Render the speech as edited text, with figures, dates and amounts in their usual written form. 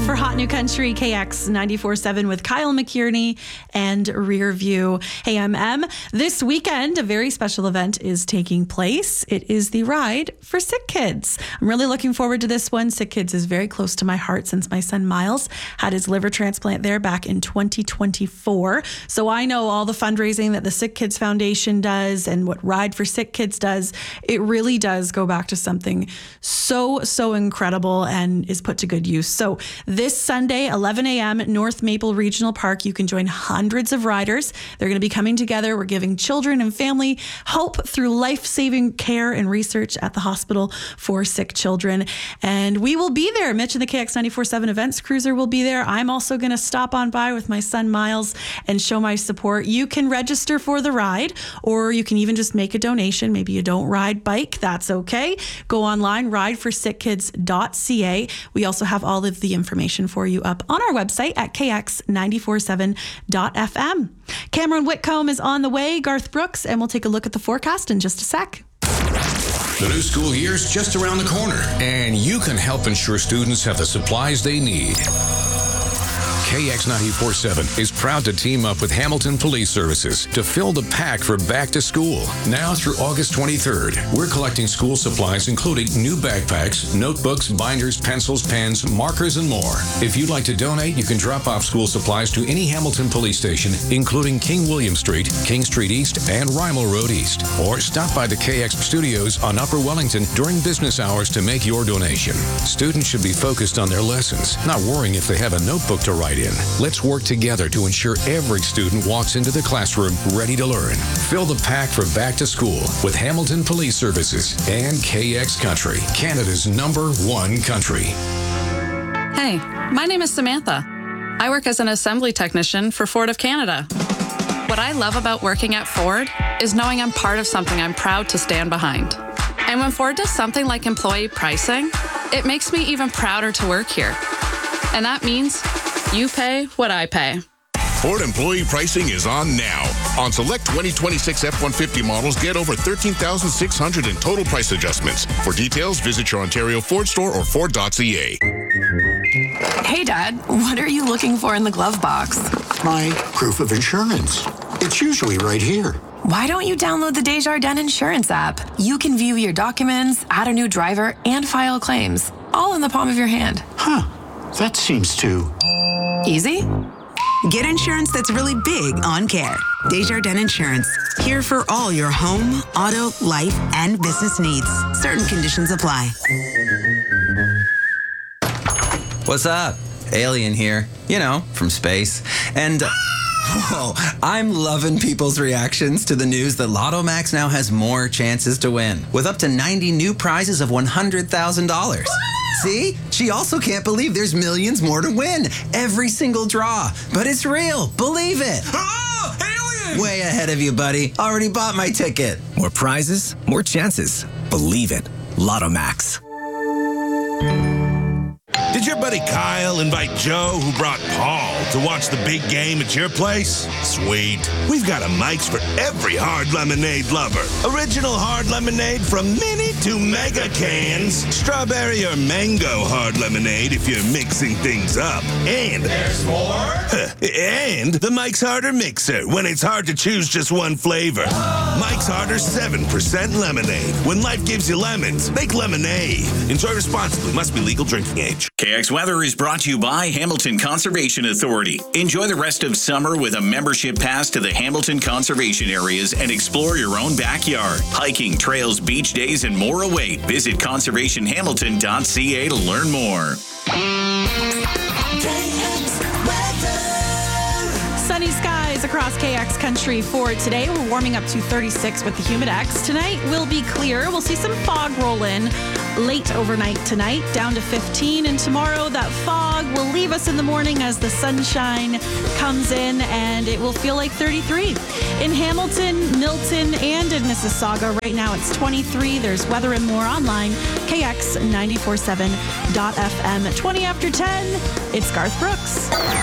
for Hot New Country, KX 94.7 with Kyle McKierney and Rear View. Hey, I'm Em. This weekend, a very special event is taking place. It is the Ride for Sick Kids. I'm really looking forward to this one. Sick Kids is very close to my heart since my son Miles had his liver transplant there back in 2024. So I know all the fundraising that the Sick Kids Foundation does and what Ride for Sick Kids does. It really does go back to something so incredible and is put to good use. So this Sunday, 11 a.m. at North Maple Regional Park, you can join hundreds of riders. They're going to be coming together. We're giving children and family hope through life-saving care and research at the Hospital for Sick Children. And we will be there. Mitch and the KX 94.7 Events Cruiser will be there. I'm also going to stop on by with my son Miles and show my support. You can register for the ride, or you can even just make a donation. Maybe you don't ride bike. That's okay. Go online, rideforickkids.ca. We also have all of the information for you up on our website at kx947.fm. Cameron Whitcomb is on the way, Garth Brooks, and we'll take a look at the forecast in just a sec. The new school year's just around the corner, and you can help ensure students have the supplies they need. KX 94.7 is proud to team up with Hamilton Police Services to fill the pack for back to school. Now through August 23rd, we're collecting school supplies including new backpacks, notebooks, binders, pencils, pens, markers, and more. If you'd like to donate, you can drop off school supplies to any Hamilton police station, including King William Street, King Street East, and Rymel Road East. Or stop by the KX studios on Upper Wellington during business hours to make your donation. Students should be focused on their lessons, not worrying if they have a notebook to write in. Let's work together to ensure every student walks into the classroom ready to learn. Fill the pack for back to school with Hamilton Police Services and KX Country, Canada's #1 country. Hey, my name is Samantha. I work as an assembly technician for Ford of Canada. What I love about working at Ford is knowing I'm part of something I'm proud to stand behind. And when Ford does something like employee pricing, it makes me even prouder to work here. And that means you pay what I pay. Ford employee pricing is on now. On select 2026 F-150 models, get over $13,600 in total price adjustments. For details, visit your Ontario Ford store or Ford.ca. Hey, Dad, what are you looking for in the glove box? My proof of insurance. It's usually right here. Why don't you download the Desjardins Insurance app? You can view your documents, add a new driver, and file claims, all in the palm of your hand. Huh, that seems too... easy? Get insurance that's really big on care. Desjardins Insurance. Here for all your home, auto, life, and business needs. Certain conditions apply. What's up? Alien here. You know, from space. And... whoa, I'm loving people's reactions to the news that Lotto Max now has more chances to win, with up to 90 new prizes of $100,000. See? She also can't believe there's millions more to win. Every single draw. But it's real. Believe it. Oh, alien! Way ahead of you, buddy. Already bought my ticket. More prizes, more chances. Believe it. Lotto Max. Did your buddy Kyle invite Joe, who brought Paul, to watch the big game at your place? Sweet. We've got a Mike's for every hard lemonade lover. Original hard lemonade from mini to mega cans. Strawberry or mango hard lemonade if you're mixing things up. And there's more? And the Mike's Harder Mixer when it's hard to choose just one flavor. Mike's Harder 7% lemonade. When life gives you lemons, make lemonade. Enjoy responsibly. Must be legal drinking age. KX Weather is brought to you by Hamilton Conservation Authority. Enjoy the rest of summer with a membership pass to the Hamilton Conservation Areas and explore your own backyard. Hiking, trails, beach days, and more await. Visit conservationhamilton.ca to learn more. Sunny skies across KX Country for today. We're warming up to 36 with the Humidex. Tonight will be clear. We'll see some fog roll in late overnight tonight, down to 15. And tomorrow, that fog will leave us in the morning as the sunshine comes in, and it will feel like 33. In Hamilton, Milton, and in Mississauga, right now it's 23. There's weather and more online, KX947.fm. At 20 after 10, it's Garth Brooks.